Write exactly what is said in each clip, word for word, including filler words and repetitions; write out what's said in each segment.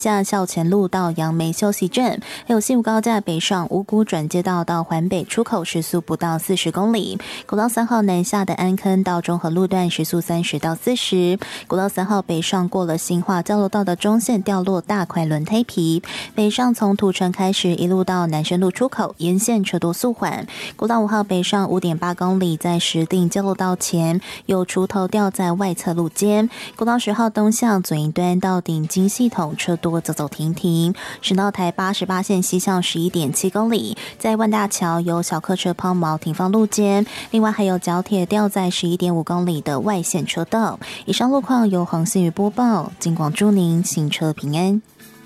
架校前路到杨梅休息站，还有西武高架北上五股转接道到环北出口时速不到四十公里，国道三号南下的安坑到中和路段时速三十到四十，国道三号北上过了新化交流道的中线掉落大块轮胎皮，北上从土城开始一路到南深路出口沿线车多速缓，国道五号北上 五点八公里，在石碇交流道前有锄头掉在外侧路肩，国道十号东向左营端到顶金系统车多走走停停，省道台八十八线西向 十一点七公里，在万大桥有小客车抛锚停放路肩，另外还有角铁掉在 十一点五公里的外线车道。以上路况由黄信宇播报，金广祝您行车平安。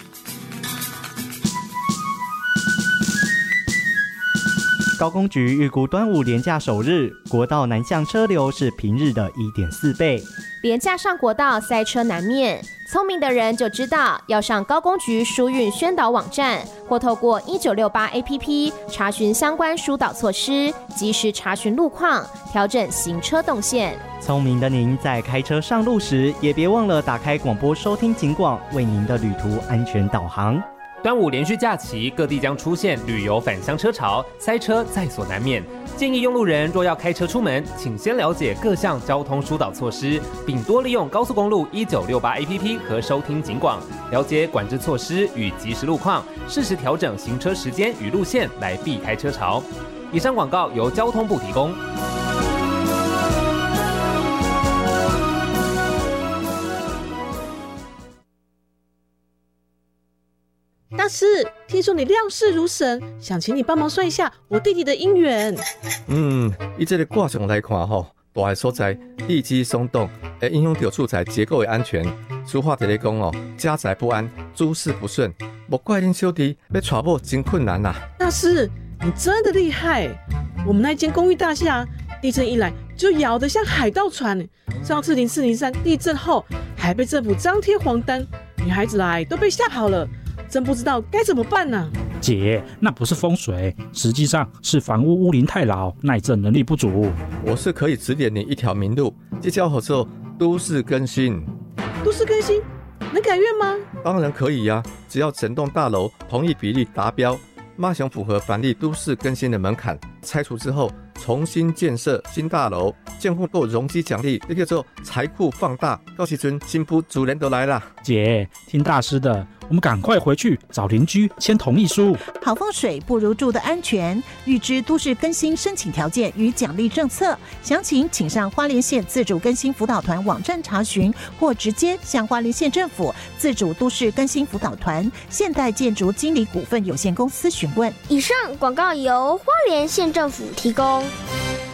高公局预估端午连假首日，国道南向车流是平日的 一点四倍。 连假上国道塞车难免，聪明的人就知道要上高公局疏运宣导网站，或透过一九六八 A P P 查询相关疏导措施，及时查询路况，调整行车动线。 聪明的您在开车上路时，也别忘了打开广播收听警广，为您的旅途安全导航。 端午连续假期，各地将出现旅游返乡车潮，塞车在所难免。建议用路人若要开车出门，请先了解各项交通疏导措施，并多利用高速公路一九六八 A P P 和收听警广，了解管制措施与即时路况，适时调整行车时间与路线，来避开车潮。以上广告由交通部提供。 大师，听说你料事如神，想请你帮忙算一下我弟弟的姻缘。 嗯，以这个卦象来看吼，大个所在地基松动，会影响到住宅结构的安全。俗话在咧讲哦，家宅不安，诸事不顺，莫怪恁小弟要娶某真困难呐、啊。 大师，你真的厉害！我们那间公寓大厦，地震一来就摇得像海盗船。上次零四零三地震后，还被政府张贴黄单，女孩子来都被吓跑了。真不知道该怎么办呢、啊？ 姐，那不是风水，实际上是房屋屋龄太老，耐震能力不足。 我是可以指点你一条明路，这叫合作都市更新。 都市更新能改院吗？ 当然可以呀、啊，只要整栋大楼同意比例达标，马上符合凡例都市更新的门槛，拆除之后重新建设新大楼，建户够容积奖励，这叫做财库放大。到时阵新妇主人都来了。 姐，听大师的。我们赶快回去找邻居签同意书。 好风水不如住的安全，预知都市更新申请条件与奖励政策，详情请上花莲县自主更新辅导团网站查询，或直接向花莲县政府自主都市更新辅导团现代建筑经理股份有限公司询问。 以上广告由花莲县政府提供。